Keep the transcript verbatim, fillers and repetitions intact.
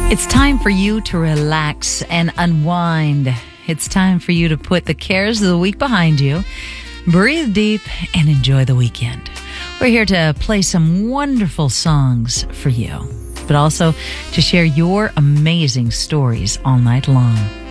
It's time for you to relax and unwind. It's time for you to put the cares of the week behind you, breathe deep, and enjoy the weekend. We're here to play some wonderful songs for you, but also to share your amazing stories all night long.